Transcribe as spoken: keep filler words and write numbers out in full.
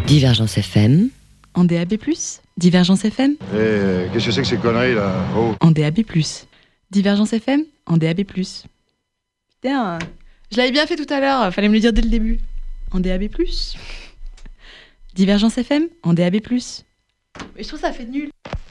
Divergence F M. En D A B plus, Divergence F M. Eh, qu'est-ce que c'est que ces conneries là? Oh. En D A B plus, Divergence F M, en D A B plus. Putain, je l'avais bien fait tout à l'heure, fallait me le dire dès le début. En D A B plus, Divergence F M, en D A B plus. Mais je trouve ça fait nul.